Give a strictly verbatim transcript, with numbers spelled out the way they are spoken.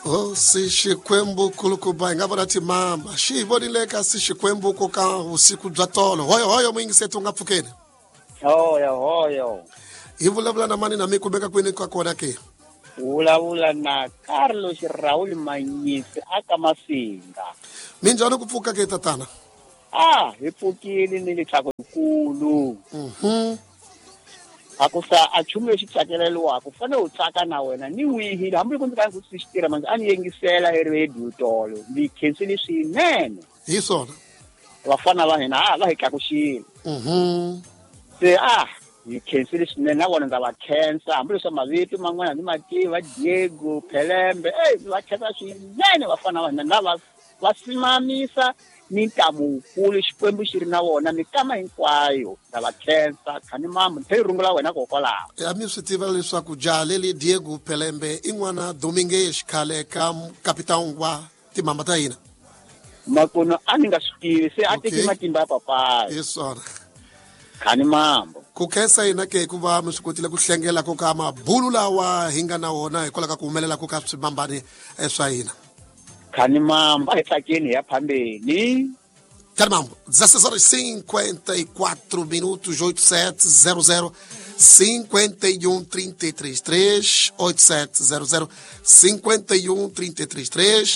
Oh, si Xikwembu kulukuba ngabona ti mama xi vonileka si Xikwembu ko ka usiku bya tolo hoyo hoyo mwingisetu nga pfukeni hoyo hoyo hi vulavula na mani na mi kumeka kwini ka kona ke vulavula na Carlos Raul Manyisi aka Masinga. minjhani ku pfuka ke tatana Ah hi pfukile ni lethako nkulu mhm akusa achume xitsakeleliwa ku fane u tsaka na wena ni wihile hambi ku ndzi ka ku sixtira manje a ni yengisela e radio tolo ni khensile swinene hi swona vafana va hina ah va hi tlakuxile mhm se ah hi khensile swinene na vona ndza va khensa hambi leswi mavito man'wana ni mativa Diego Pelembe eh va khensa swinene vafana va hina lava va simamisa ni ntamu kule Xikwembu xi ri na vona mikama hinkwayo ndza va khensa khani mama nthe rungula wena kokwalaho ya mi swi tiva leswaku jale le Diego Pelembe in'wana Domingue xikhale ka kapitan wa timama ta hina makono a ni nga swi tivi se a teki matimba ya papaya hi swona khani mambo ku khensa hina ke ku va mi swi kotile ku hlengela ko ka mabulu lawa hi nga na wona hikwalaho ka ku humelela ko ka swimambani swa hina khani mambo a hi tsakeni ya phambeni Carmambo, dezesseis horas e cinquenta e quatro minutos, oito sete zero zero cinquenta e um trinta e três três oito sete zero zero cinquenta e um trinta e três três